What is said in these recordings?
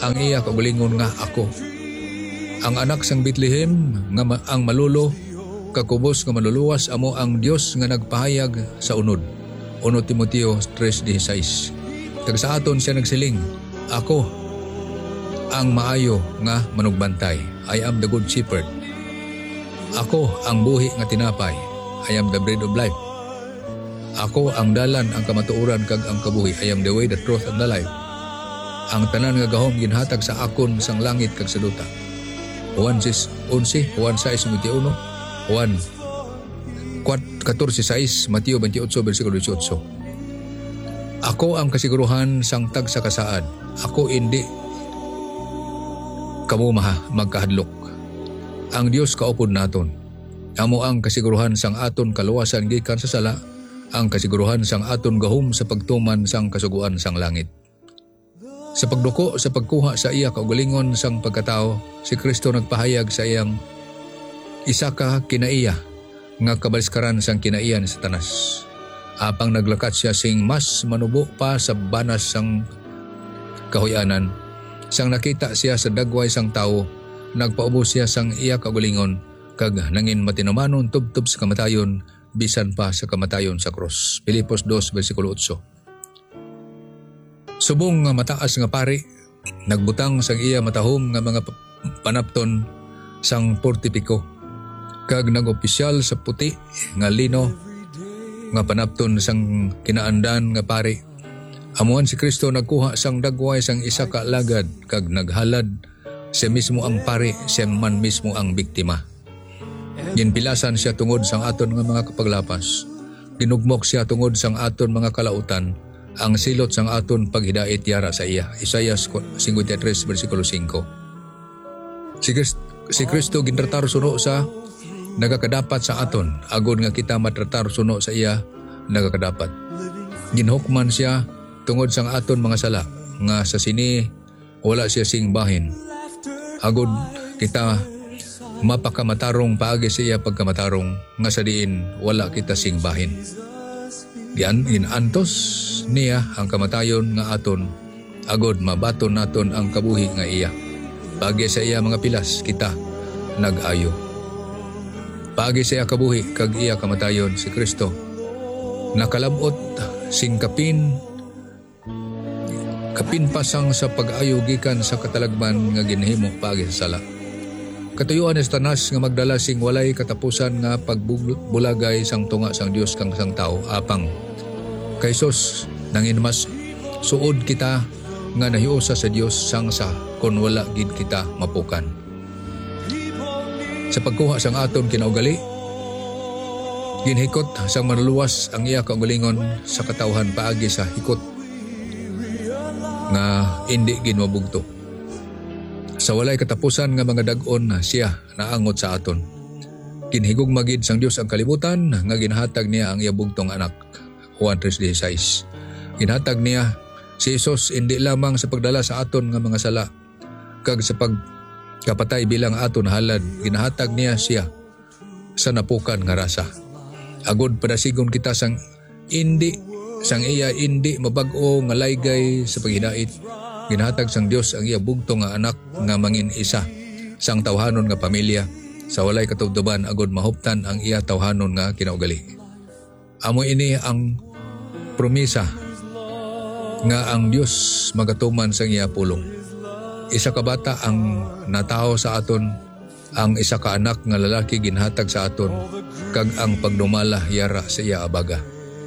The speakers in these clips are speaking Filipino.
ang iya kaugalingon nga ako. Ang anak sang Bethlehem nga ang malulo kakubos nga maluluwas amo ang Dios nga nagpahayag sa unod. 1 Timoteo 3:16. Kag sa aton siya nagsiling, ako ang maayo nga manugbantay. I am the good shepherd. Ako ang buhi nga tinapay. I am the bread of life. Ako ang dalan, ang kamatuoran kag ang kabuhi. I am the way, the truth, and the life. Ang tanan nga gahom ginhatag sa akon sang langit kag sa duta. Juan 6:11, Juan 6:21, Juan 14:6, Mateo 28 versikulo 18. Ako ang kasiguruhan sang tag sa kasaad. Ako hindi kamo magkahadlok. Ang Dios kaupod naton. Amo ang kasiguruhan sang aton kaluwasan gikan sa sala, ang kasiguruhan sang aton gahom sa pagtuman sang kasuguan sang langit. Sa pagduko sa pagkuha sa iya kaugalingon sang pagkatao, si Kristo nagpahayag sa iyang isa ka kinaiya nga kabaliskaran sang kinaiya ni Satanas. Apang naglakat siya sing mas manubo pa sa banas sang kahuyanan. Sang nakita siya sa dagway sang tao, nagpaubos siya sang iya kaugalingon kag nangin matinumanon tubtob sa kamatayon bisan pa sa kamatayon sa krus. Pilipos 2 versikulo 8. Subong nga mataas nga pari, nagbutang sang iya matahom nga mga panapton sang portipiko, kag nag-opisyal sa puti nga lino nga panapton sang kinaandan nga pari. Amuan si Kristo nagkuha sang dagway sang isa ka alagad kag naghalad siya mismo ang pari, siya man mismo ang biktima. Ginpilasan siya tungod sang aton nga mga kapaglapas. Ginugmok siya tungod sang aton mga kalautan. Ang silot sang aton paghidait yara sa iya. Isaiah 53 versikulo 5. Si Kristo gintratar suno sa nagakadapat sa aton. Agod nga kita matratar suno sa iya nagakadapat. Ginhukman siya tungod sang aton mga sala. Nga sa sini wala siya sing bahin. Agod kita mapakamatarong paagi siya pagkamatarong. Nga sa diin wala kita sing bahin. Ginantos niya ang kamatayon nga aton, agod mabaton naton ang kabuhi nga iya. Pagi sa iya mga pilas kita nag-ayo. Pagi sa iya kabuhi kag iya kamatayon si Kristo. Nakalabot sing kapin pasang sa pag-ayo gikan sa katalagman nga ginhimo pagi sa sala. Katuyuan ni Satanas nga magdala sing walay katapusan nga pagbulagay sang tunga sang Dios kang sang tao apang kay Sus nangin mas suod kita nga nahiusa sa Dios sang sa kun wala gid kita mapukan. Sa pagkuha sang aton kinaugali, ginhikot sang manluwas ang iya kaugalingon sa katawhan paagi sa hikot nga hindi ginmabugto. Sa walay katapusan nga mga dag-on siya naangot sa aton. Ginhigog magid sang Dios ang kalibutan nga ginhatag niya ang iya bugtong anak. Juan 3:16. Ginhatag niya si Jesus hindi lamang sa pagdala sa aton nga mga sala kag sa pagkapatay bilang aton halad. Ginhatag niya siya sa napukan nga rasa. Agod padasigon kita sang iya hindi mabag-o nga laygay sa paghidait. Ginhatag sang Dios ang iya bugtong nga anak nga mangin isa sang tawhanon nga pamilya sa walay katubtuban agod mahuptan ang iya tawhanon nga kinaugali. Amo ini ang promisa nga ang Dios magatuman sang iya pulong. Isa ka bata ang nataho sa aton, ang isa ka anak nga lalaki ginhatag sa aton, kag ang pagdumala yara sa iya abaga.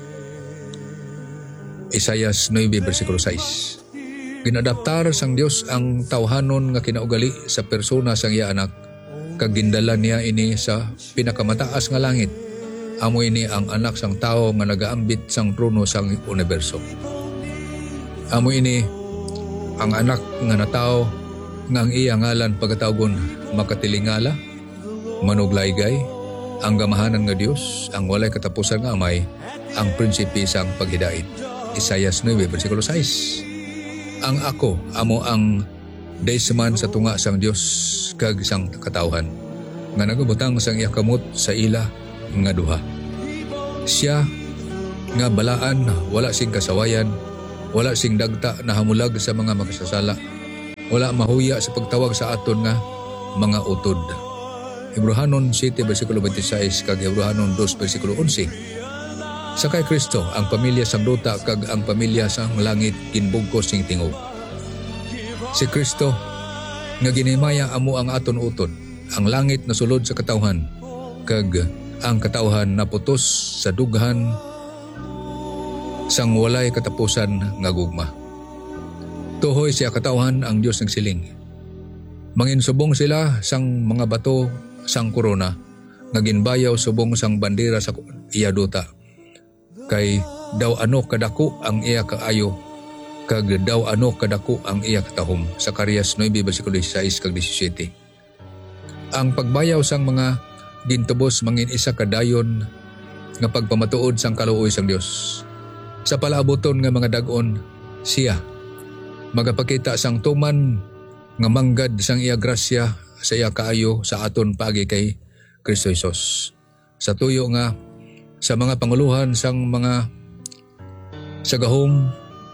Isaiah 9 versikulo 6. Ginadaptar sang Dios ang tawhanon nga kinaugali sa persona sang iya anak, kag gindala niya ini sa pinakamataas nga langit. Amo ini ang anak sang tao nga nagaambit sang trono sang universo. Amo ini ang anak nga natao nga ang iya ngalan pagkatawgon makatilingala, manuglaygay, ang gamahanan nga Dios, ang walay katapusan nga amay, ang prinsipe sang paghidait. Isaiah 9 versikulo 6. Ang ako, amo ang daysman sa tunga sang Dios kag sang katawhan nga nagabutang sang iya kamot sa ila nga duha. Siya nga balaan, wala sing kasawayan, wala sing dagta na hamulag sa mga makasasala. wala mahuya sa pagtawag sa aton nga mga utod. Hebrehanon 7 versikulo 26 kag Hebrehanon 2 versikulo 11. Sa kay Kristo ang pamilya sang duta kag ang pamilya sang langit ginbugkos sing tingog. Si Kristo nga ginhimaya amo ang aton utod, ang langit nasulod sa katawhan kag ang katawhan naputos sa dughan sang walay katapusan nga gugma. Tuhoy siya katawhan ang Dios nagsiling. Manginsubong sila sang mga bato sang korona nga ginbayaw subong sang bandera sa iya duta. Kay daw ano kadako ang iya kaayo kag daw ano kadako ang iya katahom. Zacarias 9 versikulo 16 kag 17. Ang pagbayaw sang mga gintubos mangin isa kadayon nga pagpamatuod sang kaluoy sang Dios. Sa palaaboton nga mga dag-on siya magapakita sang tuman nga manggad sang iya grasya sa iya kaayo sa aton paagi kay Kristo Jesus. Sa tuyo nga sa mga panguluhan sang mga sagahom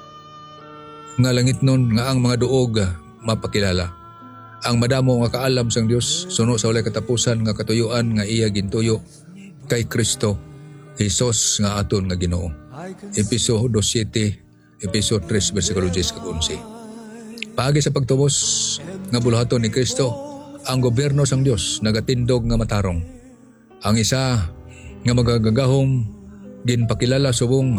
nga langit nun nga ang mga duog mapakilala. Ang madamo nga kaalam sang Dios suno sa walay katapusan nga katuyuan nga iya gintuyo kay Kristo Jesus nga aton nga Ginoo. Episo 2:7, Episo 3 versikulo 10 kag 11. Paagi sa pagtubos nga buluhaton ni Kristo, ang gobyerno sang Dios nagatindog nga matarong. Ang isa nga magagagahom ginpakilala subong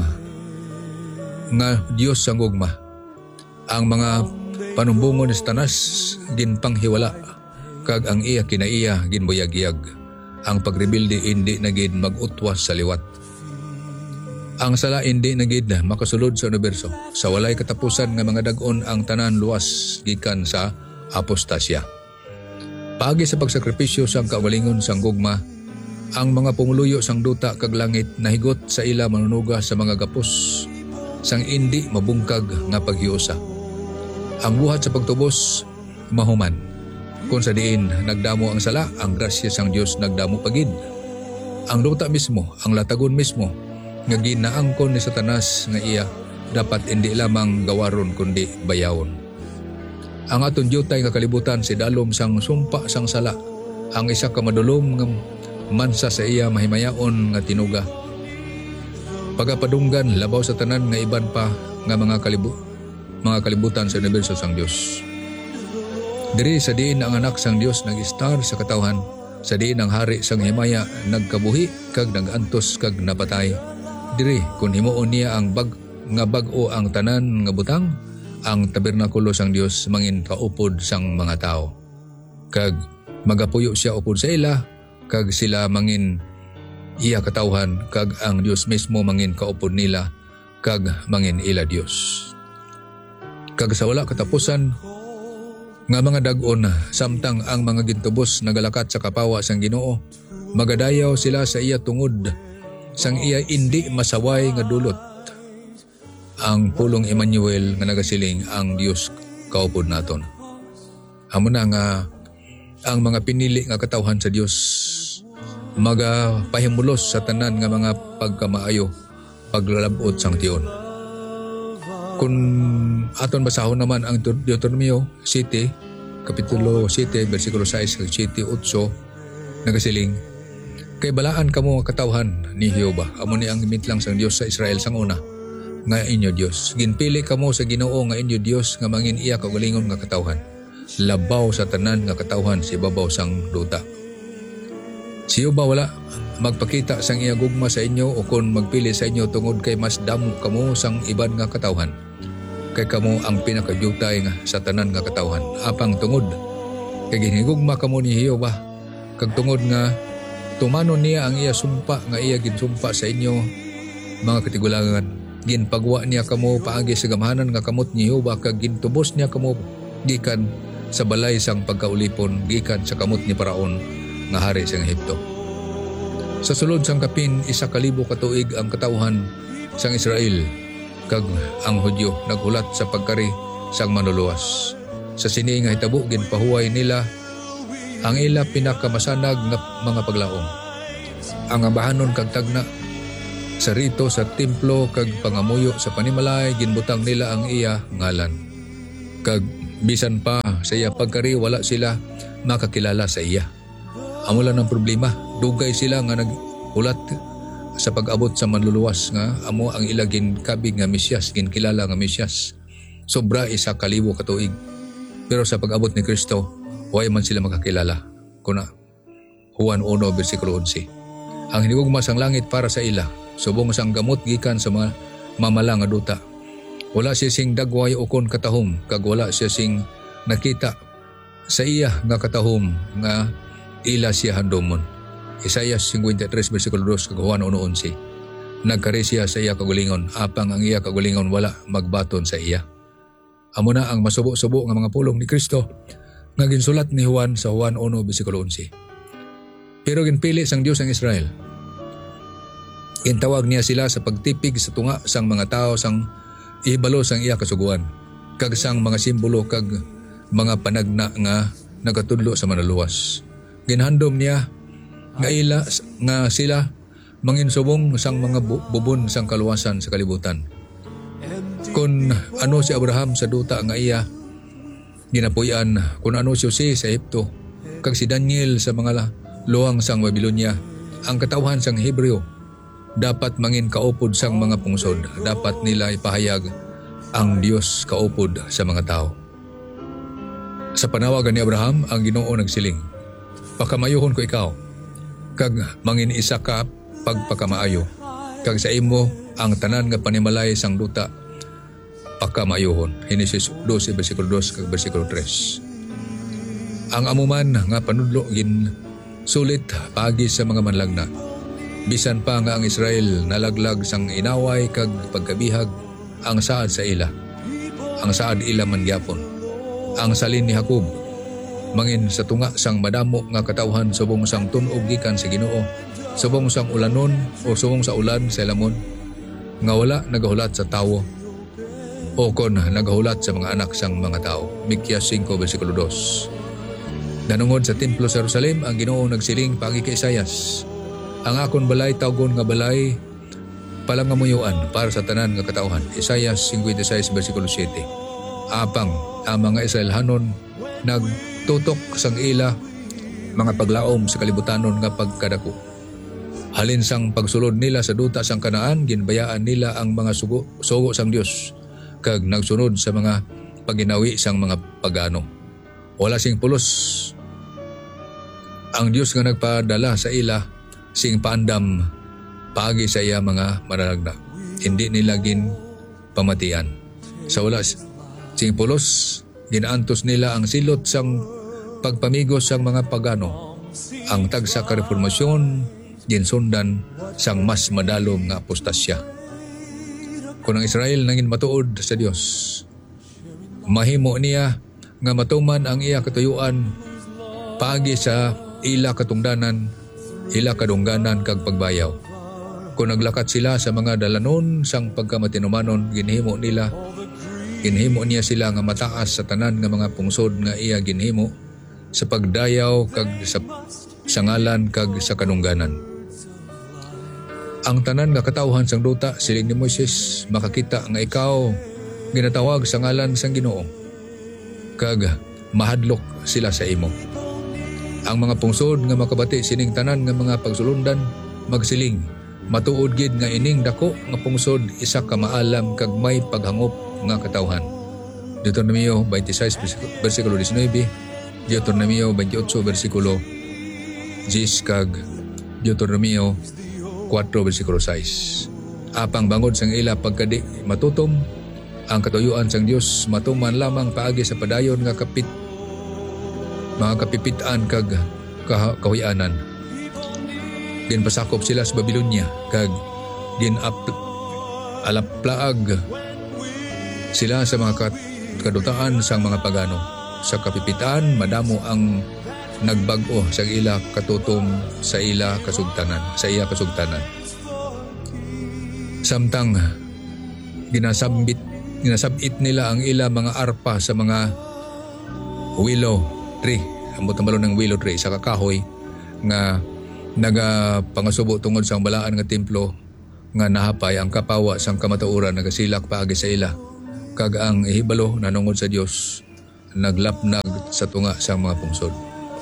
nga Dios sang gugma. Ang mga panumbungon ni Satanas ginpanghiwala kag ang iya kinaiya ginbuyagyag. Ang pagrebilde hindi na gid mag-utwas sa liwat. Ang sala hindi na gid makasulod sa universo. Sa walay katapusan nga mga dag-on ang tanan luwas gikan sa apostasya. Paagi sa pagsakripisyo sang kaugalingon sang gugma, ang mga pumuluyo sang duta kag langit nahigot sa ila manunuga sa mga gapos sang indi mabungkag nga paghiusa. Ang buhat sa pagtubos mahuman. Kung sa diin nagdamo ang sala, ang grasya sang Dios nagdamo pagid. Ang duta mismo, ang latagon mismo nga ginaangkon ni Satanas nga iya dapat hindi lamang gawaron kundi bayawon. Ang aton diyutay nga kalibutan si dalom sang sumpa sang sala, ang isa ka madulom nga mansa sa iya mahimayaon nga tinuga. Pagapadunggan labaw sa tanan nga iban pa nga mga kalibutan sa universo sang Dios. Diri sa diin ang anak sang Dios nag-star sa katawhan, sa diin ang hari sang himaya nagkabuhi kag nagantos kag napatay. Diri kun himuon niya ang bag-o ang tanan nga butang, ang tabernakulo sang Dios mangin kaupod sang mga tao. Kag magapuyo siya upod sa ila, kag sila mangin iya katawhan, kag ang Dios mismo mangin kaupod nila, kag mangin ila Dios. Kag sa wala katapusan nga mga dag-on samtang ang mga gintubos nagalakat sa kapawa sang Ginoo, magadayaw sila sa iya tungod sang iya indi masaway nga dulot. Ang pulong Emmanuel nga nagasiling ang Dios kaupod naton. Amo na nga ang mga pinili nga katawhan sa Dios magapahimulos sa tanan nga mga pagkamaayo paglalabot sang tion. Kung aton basahon naman ang Deuteronomio 7 kapitulo 7 versikulo 6 kag 7:8 nagasiling, kay balaan kamo nga katawhan ni Jehova, amo ni ang mitlang sang Dios sa Israel sang una nga inyo Dios. Ginpili kamo sa Ginoo nga inyo Dios nga mangin iya kaugalingon nga katawhan, labaw sa tanan nga katawhan si babaw sang duta. Si Jehova wala magpakita sang iya gugma sa inyo o kon magpili sa inyo tungod kay mas damo kamo sang iban nga katawhan. Kay kamo ang pinakadyutay nga sa tanan nga katawhan. Apang tungod kay ginhigugma kamo ni Jehova, kag tungod nga tumanon niya ang iya sumpa nga iya ginsumpa sa inyo mga katigulangan. Ginpagwa niya kamo paagi sa gamhanan nga kamot ni Jehova, kag gintubos niya kamo gikan sa balay sang pagkaulipon gikan sa kamot ni Paraon nga hari sang Ehipto. Sa sulod sang kapin 1,000 ka tuig ang katawhan sang Israel, kag ang Hudyo naghulat sa pagkari sang manluluwas. Sa sini nga hitabo ginpahuway nila ang ila pinakamasanag nga mga paglaom. Ang ambahanon kag tagna sa rito sa templo kag pangamuyo sa panimalay ginbutang nila ang iya ngalan. Kag bisan pa sa iya pagkari wala sila makakilala sa iya. Amo lang ang problema, dugay sila nga nagulat sa pag-abot sa manluluwas nga amo ang ila ginkabig nga Mesyas, ginkilala nga Mesyas. Sobra isa kalibo ka tuig. Pero sa pag-abot ni Kristo, way man sila makakilala. Kuna Juan 1 versikulo 11. Ang hinigugma sang langit para sa ila, subong sang gamot gikan sa mga mamala nga duta. Wala siya sing dagway ukon katahom, kag wala siya sing nakita sa iya nga katahom nga ila siya handomon. Isaias 53 versikulo 2 kag Juan 1:11. Nagkari siya sa iya kagulingon, apang ang iya kagulingon wala magbaton sa iya. Amo na ang masubo-subo nga mga pulong ni Kristo nga ginsulat ni Juan sa Juan 1 versikulo 11. Pero ginpili sang Dios ang Israel. Intawag niya sila sa pagtipig sa tunga sang mga tao sang ihibalo sang iya kasuguan, kag sang mga simbolo kag mga panagna nga nagatudlo sa manaluwas. Ginhandom niya nga sila manginsubong sang mga bubon sang kaluwasan sa kalibutan. Kung ano si Abraham sa duta nga iya ginapuy-an, kung ano si Jose sa Egypto, kag si Daniel sa mga luwang sang Babylonia, ang katawhan sang Hebreo dapat mangin kaupod sang mga pungsod. Dapat nila ipahayag ang Dios kaupod sa mga tao. Sa panawagan ni Abraham, ang Ginoo nagsiling, "Pakamayuhon ko ikaw, kag mangin isa ka pagpakamaayo, kag sa imo ang tanan nga panimalay sang duta pakamayuhon." Henesis 12 versikulo 2 kag versikulo 3. Ang amuman nga panudlo gin sulit paagi sa mga manlagna. Bisan pa nga ang Israel nalaglag sang inaway kag pagkabihag, ang saad sa ila, ang saad ila man gyapon. Ang salin ni Jacob mangin sa tunga sang madamo nga katawhan subong sang tunog gikan sa Ginoo, subong sang ulanon o subong sa ulan sa lamon, nga wala nagahulat sa tawo o kon nagahulat sa mga anak sang mga tao. Mikyas 5 versikulo 2. Nanungod sa templo sa Jerusalem, ang Ginoo nagsiling paagi kay Isaias, "Ang akon balay tawgon nga balay palangamuyuan para sa tanan nga katawhan." Isaias 56 versikulo 7. Apang ang mga Israelhanon nagtutok sang ila mga paglaom sa kalibutanon nga pagkadako. Halin sang pagsulod nila sa duta sang Kanaan, ginbayaan nila ang mga sugo sang Dios, kag nagsunod sa mga paginawi sang mga pagano. Wala sing pulos ang Dios nga nagpadala sa ila sing paandam paagi sa iya mga mananagna. Hindi nila gin pamatian. Sa wala sing pulos, ginaantos nila ang silot sang pagpamigos sang mga pagano. Ang tagsa ka reformasyon ginsundan sang mas madalom nga apostasya. Kung ang Israel nangin matuod sa Dios, mahimo niya nga matuman ang iya katuyuan paagi sa ila katungdanan, ila kadungganan kag pagbayaw. Kung naglakat sila sa mga dalanon sang pagkamatinumanon, ginhimo niya sila nga mataas sa tanan nga mga pungsod nga iya ginhimo sa pagdayaw kag sa ngalan kag sa kadungganan. Ang tanan nga katawhan sang duta, siling ni Moises, makakita nga ikaw ginatawag sa ngalan sang Ginoo, kag mahadlok sila sa imo. Ang mga pungsod nga makabati sining tanan nga mga pagsulundan, magsiling, matuod gid nga ining dako nga pungsod isa ka maalam kag may paghangop nga katawhan. Deuteronomio 26 versikulo 19, Deuteronomio 28 versikulo 10 kag Deuteronomio 4 versikulo 6. Apang bangod sang ila pagkadi matutom, ang katuyuan sang Dios matuman lamang paagi sa padayon nga mga kapipitan kag kahuyanan. Ginpasakop sila sa Babylonia kag alaplaag sila sa mga kadutaan sang mga pagano. Sa kapipitan madamo ang nagbag-o sa ila katutom sa ila kasugtanan, sa iya kasugtanan. Samtang ginasabit nila ang ila mga arpa sa mga willow tree, ambot ang balon ng willow tree sa kakahoy nga nagapangasubo tungod sa balaan nga templo nga nahapay ang kapawa sang kamatuoran nagasilak paagi sa ila, kag ang ihibalo nanungod sa Dios naglapnag sa tunga sang mga pungsod.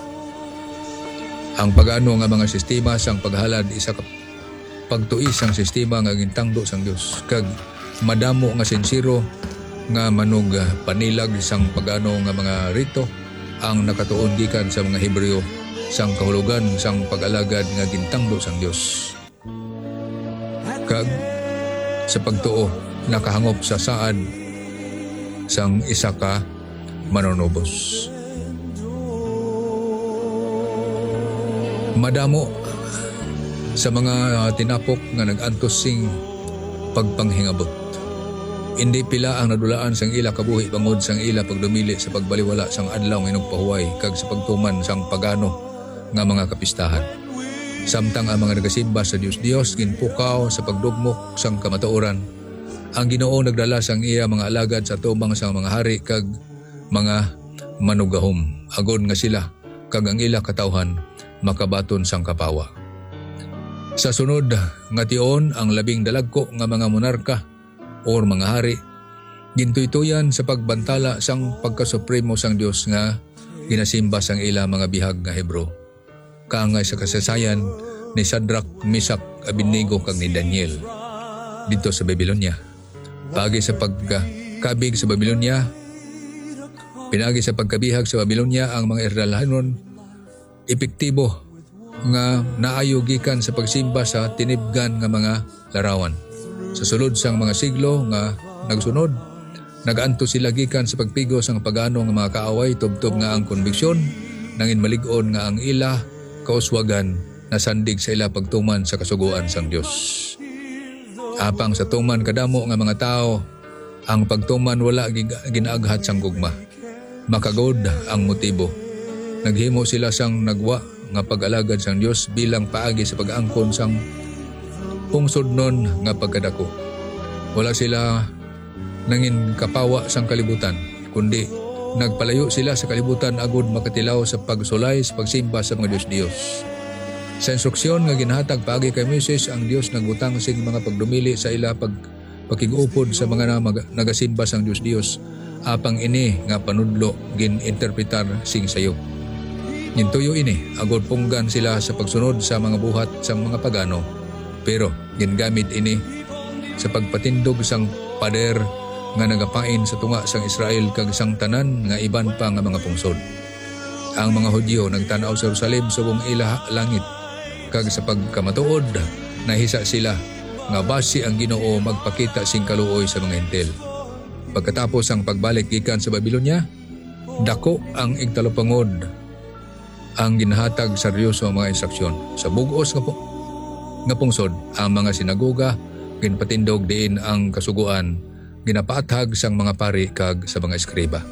Ang pag-ano nga mga sistema sang paghalad isa ka pagtuis sang sistema nga gintangdo sang Dios kag madamo nga sinsiro nga manog panilag sang pag-ano nga mga rito ang nakatuon gikan sa mga Hebreo sang kahulugan sang pag-alagad nga gintangdo sang Dios. Kag sa pagtuo nakahangop sa saad sang isa ka manunubos. Madamo sa mga tinapok nga nag-antos sing pagpanghingabot. Hindi pila ang nadulaan sang ila kabuhi bangod sang ila pagdumili sa pagbaliwala sang adlaw nga nagpahuway kag sa pagtuman sang pagano nga mga kapistahan. Samtang ang mga nagasimba sa Dios ginpukaw sa pagdugmok sang kamatuoran. Ang Ginoo nagdala sang iya mga alagad sa tubang sang mga hari kag mga manugahom agod nga sila kag ang ila katawhan makabaton sang kapawa. Sa sunod nga tion ang labing dalagko nga mga monarka or mga hari gintuytuyan sa pagbantala sang pagkasupremo sang Dios nga ginasimba sang ila mga bihag nga Hebro. Kaangay sa kasaysayan ni Shadrach, Meshach, Abednego kag ni Daniel dito sa Babylonia. Pagi sa pagkabig sa Babylonia, pinagi sa pagkabihag sa Babylonia ang mga Israelihanon epektibo nga naayo gikan sa pagsimba sa tinibgan nga mga larawan. Sa sulod sang mga siglo nga nagsunod, nag-anto sila gikan sa pagpigo sang pagano nga mga kaaway tubtob nga ang konbiksyon nangin malig-on nga ang ila kauswagan nasandig sa ila pagtuman sa kasuguan sang Dios. Apang sa tuman kadamo nga mga tao, ang pagtuman wala ginaaghat sang gugma. Makagod ang motibo. Naghimo sila sang nagwa nga pag-alagad sang Dios bilang paagi sa pag-angkon sang pungsod nun nga pagkadako. Wala sila nangin kapawa sang kalibutan, kundi nagpalayo sila sa kalibutan agud makatilaw sa pagsulay sa pagsimba sa mga Dios. Sa instruksyon nga ginhatag paagi kay Moises, ang Dios nagbutang sing mga pagdumili sa ila pagkig-upod sa mga nagasimba sang Dios. Apang ini nga panudlo gin-interpretar sing sayo. Gintuyo ini agud punggan sila sa pagsunod sa mga buhat sang mga pagano, pero gingamit ini sa pagpatindog sang pader nga nagapain sa tunga sang Israel kag sang tanan nga iban pa nga mga pungsod. Ang mga Hudyo nagtanaw sa Jerusalem subong ila langit kag sa pagkamatuod nahisa sila nga basi ang Ginoo magpakita sing kaluoy sa mga Hentil. Pagkatapos ang pagbalik gikan sa Babylonia, dako ang igtalopangod ang ginhatag seryoso ang mga instruksyon. Sa bugos nga pungsod, ang mga sinagoga ginpatindog diin ang kasuguan ginapaathag sang mga pari kag sa mga eskriba.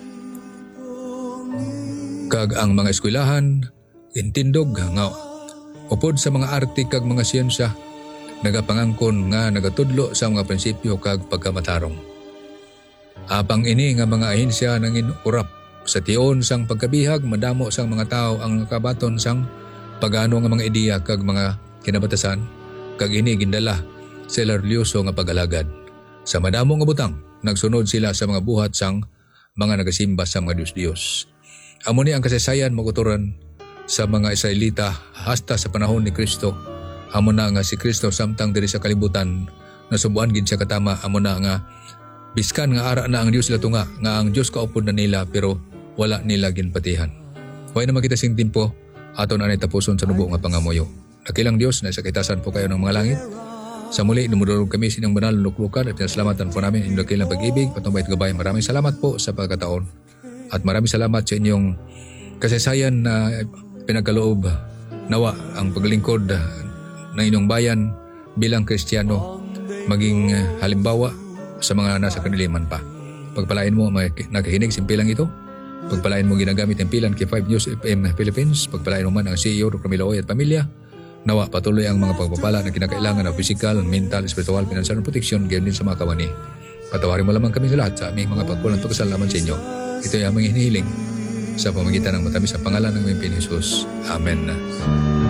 Kag ang mga eskwelahan intindog nga upod sa mga arte kag mga siyensya nagapangangkon nga nagatudlo sa mga prinsipyo kag pagkamatarong. Apang ini nga mga ahensya nangin urap sa tion sang pagkabihag madamo sang mga tao ang nakabaton sang pagano nga mga ideya kag mga kinabatasan kag ini gindala sa religyoso nga pag-alagad. Sa madamo nga butang nagsunod sila sa mga buhat sang mga nagasimba sa mga Dios. Amo ni ang kasaysayan maguturan sa mga Israelita hasta sa panahon ni Kristo. Amo na nga si Kristo samtang diri sa kalibutan nasubuan gid siya katama. Amo na nga biskan nga ara na ang Dios sila tunga nga ang Dios kaupod na nila pero wala nila ginpatihan. Way na makita sing timpo aton anay tapuson sa nubo nga pangamuyo. Nakilang Dios na sa kitasan po kayo ng mga langit. Sa muli, dumudulog kami sinang banal luklukan at pinasalamatan po namin inyong dakilang pag-ibig, patumbay at gabay. Maraming salamat po sa pagkataon at maraming salamat sa inyong kasaysayan na pinagkaloob. Nawa ang paglingkod ng inyong bayan bilang Kristiyano maging halimbawa sa mga nasa kaniliman pa. Pagpalain mo nakahinig simpilang ito. Pagpalain mo ginagamit ang pilan kay 5 News FM Philippines. Pagpalain mo man ang CEO Dr. Miloy at pamilya. Nawa patuloy ang mga pagpapala na kinakailangan ng physical, mental, spiritual, financial and protection gayon din sa mga kawani. Patawarin mo lamang kami sa lahat sa aming mga pagkulang pagkasalaman sa inyo. Ito ay aming hinihiling sa pamagitan ng matamis sa pangalan ng Panginoon Jesus. Amen.